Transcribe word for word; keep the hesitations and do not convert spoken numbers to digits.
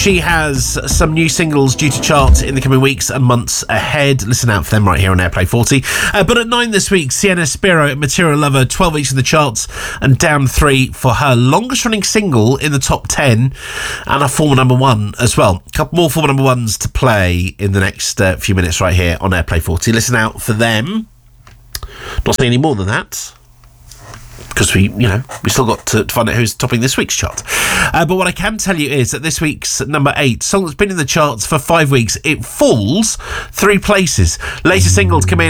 She has some new singles due to chart in the coming weeks and months ahead. Listen out for them right here on Airplay forty. Uh, but at nine this week, Sienna Spiro, Material Lover, twelve weeks in the charts and down three for her longest running single in the top ten and a former number one as well. A couple more former number ones to play in the next uh, few minutes right here on Airplay forty. Listen out for them. Not saying any more than that, because we, you know, we still got to, to find out who's topping this week's chart. Uh, but what I can tell you is that this week's number eight song that's been in the charts for five weeks, it falls three places. Latest singles come in